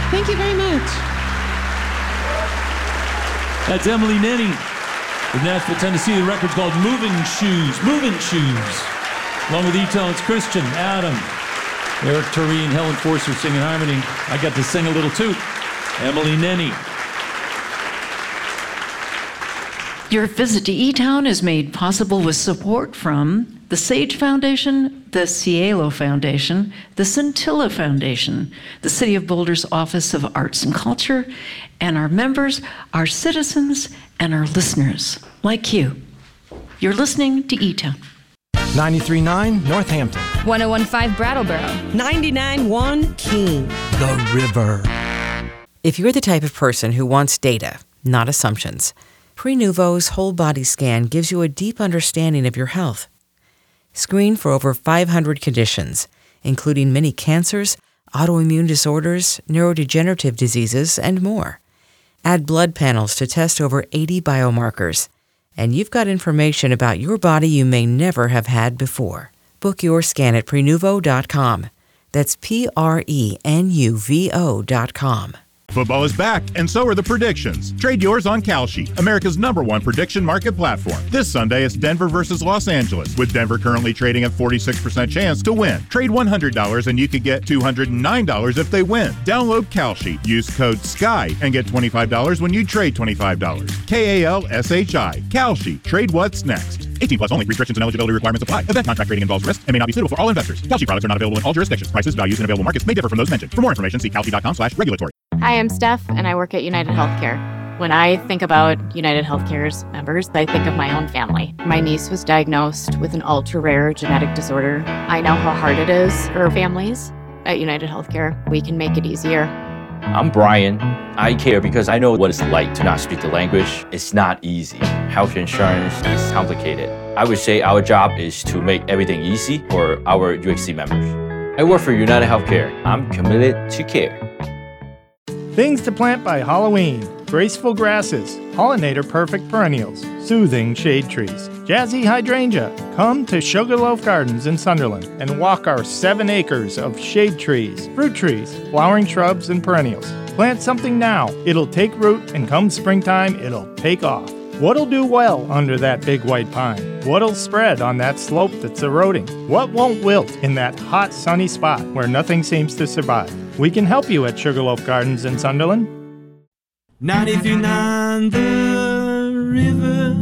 Thank you very much. That's Emily Nenny with Nashville, Tennessee. The record's called Moving Shoes. Moving Shoes. Along with E-Tone, it's Christian, Adam, Eric Tureen, Helen Forster singing harmony. I got to sing a little too. Emily Nenny. Your visit to E-Town is made possible with support from the Sage Foundation, the Cielo Foundation, the Scintilla Foundation, the City of Boulder's Office of Arts and Culture, and our members, our citizens, and our listeners, like you. You're listening to E-Town. 93.9 Northampton. 101.5 Brattleboro. 99.1 Keene. The River. If you're the type of person who wants data, not assumptions, Prenuvo's whole body scan gives you a deep understanding of your health. Screen for over 500 conditions, including many cancers, autoimmune disorders, neurodegenerative diseases, and more. Add blood panels to test over 80 biomarkers, and you've got information about your body you may never have had before. Book your scan at Prenuvo.com. That's Prenuvo.com. Football is back, and so are the predictions. Trade yours on Kalshi, America's #1 prediction market platform. This Sunday, it's Denver versus Los Angeles, with Denver currently trading at 46% chance to win. Trade $100 and you could get $209 if they win. Download Kalshi, use code SKY, and get $25 when you trade $25. KALSHI. Kalshi. Trade what's next. 18 plus only. Restrictions and eligibility requirements apply. Event contract trading involves risk and may not be suitable for all investors. Kalshi products are not available in all jurisdictions. Prices, values, and available markets may differ from those mentioned. For more information, see kalshi.com/regulatory. Hi, I'm Steph, and I work at United Healthcare. When I think about United Healthcare's members, I think of my own family. My niece was diagnosed with an ultra-rare genetic disorder. I know how hard it is for families. At United Healthcare, we can make it easier. I'm Brian. I care because I know what it's like to not speak the language. It's not easy. Health insurance is complicated. I would say our job is to make everything easy for our UHC members. I work for United Healthcare. I'm committed to care. Things to plant by Halloween. Graceful grasses, pollinator-perfect perennials, soothing shade trees, jazzy hydrangea. Come to Sugarloaf Gardens in Sunderland and walk our 7 acres of shade trees, fruit trees, flowering shrubs, and perennials. Plant something now. It'll take root, and come springtime, it'll take off. What'll do well under that big white pine? What'll spread on that slope that's eroding? What won't wilt in that hot, sunny spot where nothing seems to survive? We can help you at Sugarloaf Gardens in Sunderland. 93.9 The River.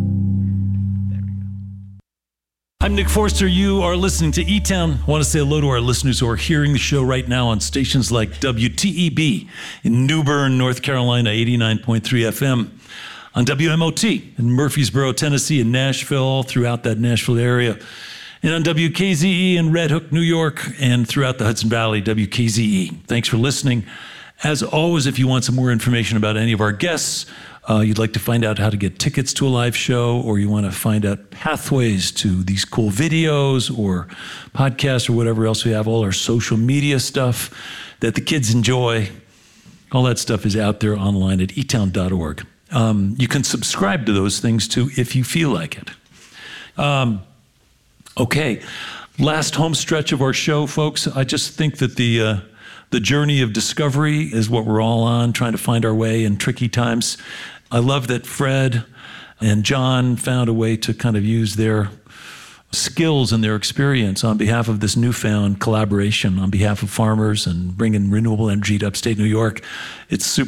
I'm Nick Forster. You are listening to E-Town. I want to say hello to our listeners who are hearing the show right now on stations like WTEB in New Bern, North Carolina, 89.3 FM. On WMOT in Murfreesboro, Tennessee, and Nashville, all throughout that Nashville area. And on WKZE in Red Hook, New York, and throughout the Hudson Valley, WKZE. Thanks for listening. As always, if you want some more information about any of our guests, you'd like to find out how to get tickets to a live show, or you want to find out pathways to these cool videos or podcasts or whatever else we have, all our social media stuff that the kids enjoy, all that stuff is out there online at etown.org. You can subscribe to those things too if you feel like it. Okay, last home stretch of our show, folks. I just think that the journey of discovery is what we're all on, trying to find our way in tricky times. I love that Fred and John found a way to kind of use their skills and their experience on behalf of this newfound collaboration on behalf of farmers and bringing renewable energy to upstate New York. It's super